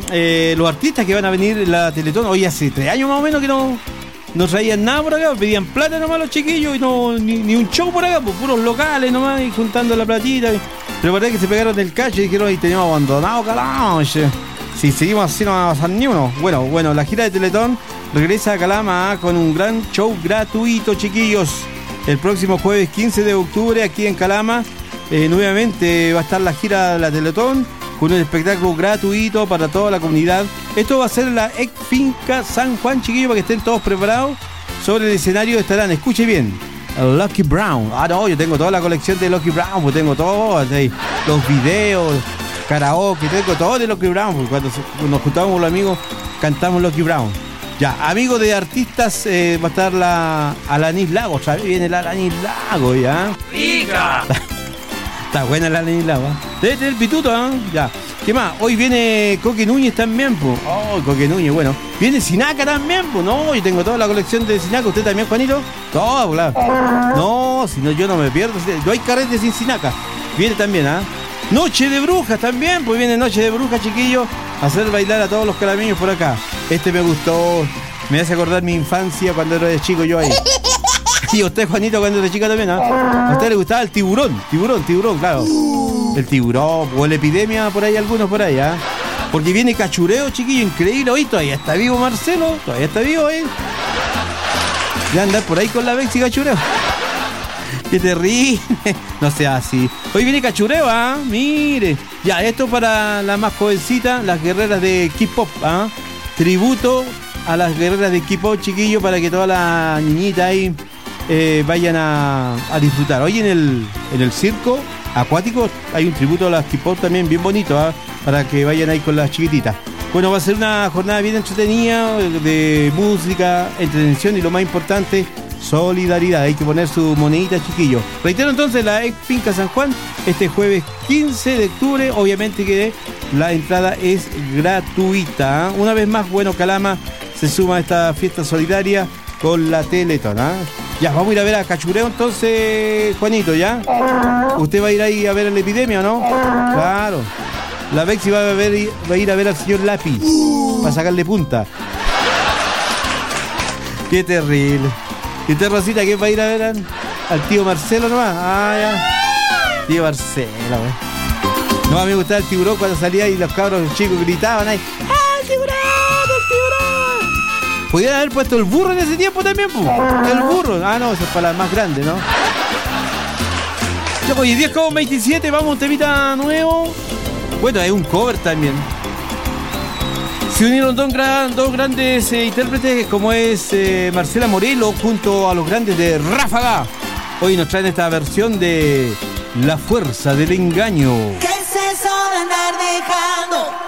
los artistas que van a venir en la Teletón. Hoy hace 3 años más o menos que no traían nada por acá, pedían plata nomás los chiquillos y ni un show por acá, pues puros locales nomás y juntando la platita. Pero parece que se pegaron del cacho y dijeron, ahí teníamos abandonado Calama. Si seguimos así no va a pasar ni uno. Bueno, la gira de Teletón regresa a Calama con un gran show gratuito, chiquillos. El próximo jueves 15 de octubre aquí en Calama, nuevamente va a estar la gira de la Teletón con un espectáculo gratuito para toda la comunidad. Esto va a ser la ex finca San Juan, chiquillos, para que estén todos preparados. Sobre el escenario estarán, escuche bien, el Lucky Brown. Yo tengo toda la colección de Lucky Brown, pues tengo todo, los videos, karaoke, tengo todo de Lucky Brown, porque cuando nos juntamos con los amigos cantamos Lucky Brown. Ya, amigos de artistas, va a estar la Alanis Lago, ¿sabes? Viene la Alanis Lago, ¿ya? ¡Rica! Está buena la Alanis Lago, ¿eh? Debe tener pituto, ¿eh? Ya. ¿Qué más? Hoy viene Coque Núñez también, pues. Oh, Coque Núñez, bueno. Viene Sinaca también, pues. No, yo tengo toda la colección de Sinaca. ¿Usted también, Juanito? Todo, claro. No, si no, yo no me pierdo. No hay carrete sin Sinaca. Viene también, ¿ah? Noche de Brujas también, pues viene Noche de Brujas, chiquillos. Hacer bailar a todos los calameños por acá. Este me gustó. Me hace acordar mi infancia cuando era de chico yo ahí. Y usted, Juanito, cuando era chica también, ¿ah? A usted le gustaba el tiburón, claro. El tiburón, o la epidemia, por ahí, algunos por ahí, ¿ah? Porque viene Cachureo, chiquillo, increíble. Hoy todavía está vivo Marcelo, todavía está vivo, ¿eh? Ya andar por ahí con la Bexi Cachureo. Qué terrible. No sea así. Hoy viene Cachureo, ¿ah? Mire. Ya, esto para la más jovencita, las guerreras de K-pop, ¿ah? Tributo a las guerreras de K-pop, chiquillo, para que todas las niñitas ahí vayan a disfrutar. Hoy en el circo acuático hay un tributo a las K-pop también bien bonito, ¿ah? Para que vayan ahí con las chiquititas. Bueno, va a ser una jornada bien entretenida, de música, entretención y lo más importante, solidaridad. Hay que poner su monedita, chiquillo. Reitero entonces, la ex finca San Juan, este jueves 15 de octubre, obviamente que la entrada es gratuita, ¿eh? Una vez más, bueno, Calama se suma a esta fiesta solidaria con la Teletón, ¿eh? Ya, vamos a ir a ver a Cachureo entonces, Juanito, ¿ya? ¿Usted va a ir ahí a ver la epidemia o no? Claro. La Bexi va a ir a ver al señor Lápiz para sacarle punta. Qué terrible. ¿Y usted, Rosita, quién va a ir a ver al tío Marcelo nomás? Ya. Tío Marcelo, güey. No, a mí me gustaba el tiburón cuando salía y los cabros chicos gritaban ahí. ¡Ah, el tiburón! Podrían haber puesto el burro en ese tiempo también, pues. El burro. No, eso es para las más grandes, ¿no? Ya, pues, 10:27, vamos a un temita nuevo. Bueno, hay un cover también. Se unieron dos grandes intérpretes, como es Marcela Morelo junto a los grandes de Ráfaga. Hoy nos traen esta versión de La Fuerza del Engaño. ¿Qué es eso de andar dejando